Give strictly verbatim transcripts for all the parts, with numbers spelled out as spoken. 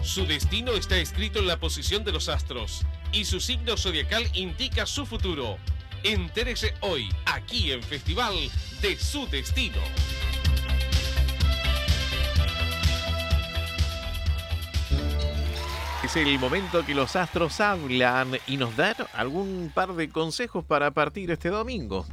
Su destino está escrito en la posición de los astros y su signo zodiacal indica su futuro. Entérese hoy, aquí en Festival, de su destino. Es el momento que los astros hablan y nos dan algún par de consejos para partir este domingo.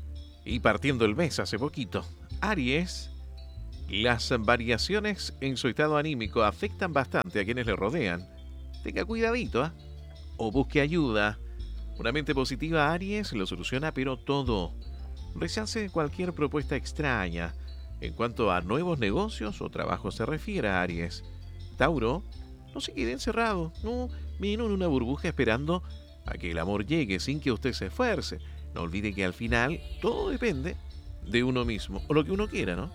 Y partiendo el mes hace poquito, Aries, las variaciones en su estado anímico afectan bastante a quienes le rodean. Tenga cuidadito, ¿eh? O busque ayuda. Una mente positiva, Aries, lo soluciona pero todo. Rechace cualquier propuesta extraña. En cuanto a nuevos negocios o trabajo se refiere a Aries. Tauro, no se quede encerrado, no vino en una burbuja esperando a que el amor llegue sin que usted se esfuerce. No olvide que al final todo depende de uno mismo, o lo que uno quiera, ¿no?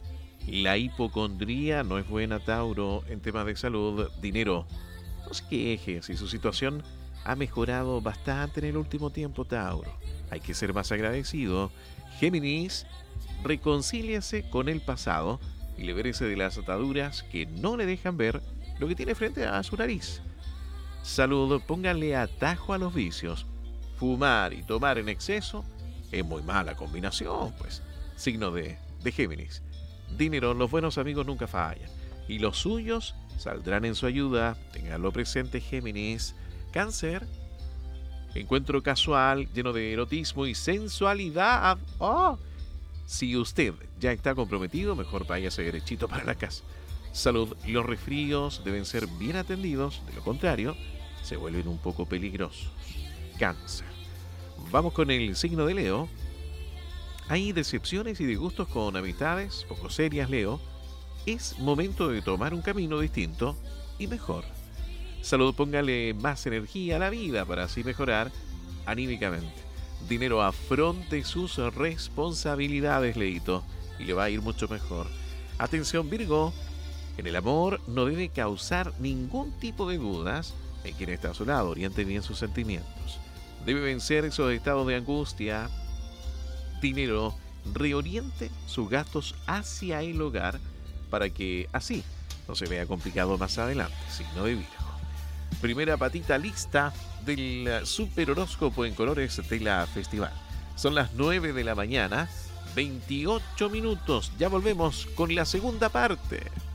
La hipocondría no es buena, Tauro, en temas de salud, dinero. No se queje si su situación ha mejorado bastante en el último tiempo, Tauro. Hay que ser más agradecido. Géminis, reconcíliese con el pasado y libérese de las ataduras que no le dejan ver lo que tiene frente a su nariz. Salud, póngale atajo a los vicios. Fumar y tomar en exceso es muy mala combinación, pues. Signo de, de Géminis. Dinero, los buenos amigos nunca fallan. Y los suyos saldrán en su ayuda. Ténganlo presente, Géminis. Cáncer. Encuentro casual, lleno de erotismo y sensualidad. ¡Oh! Si usted ya está comprometido, mejor váyase derechito para la casa. Salud, los resfríos deben ser bien atendidos, de lo contrario, se vuelven un poco peligrosos. Cáncer. Vamos con el signo de Leo. Hay decepciones y disgustos con amistades poco serias, Leo. Es momento de tomar un camino distinto y mejor. Salud, póngale más energía a la vida para así mejorar anímicamente. Dinero, afronte sus responsabilidades, Leito, y le va a ir mucho mejor. Atención, Virgo. En el amor no debe causar ningún tipo de dudas en quien está a su lado. Oriente bien sus sentimientos. Debe vencer esos estados de angustia. Dinero, reoriente sus gastos hacia el hogar para que así no se vea complicado más adelante. Signo de Virgo. Primera patita lista del super horóscopo en colores de la Festival. Son las nueve de la mañana, veintiocho minutos. Ya volvemos con la segunda parte.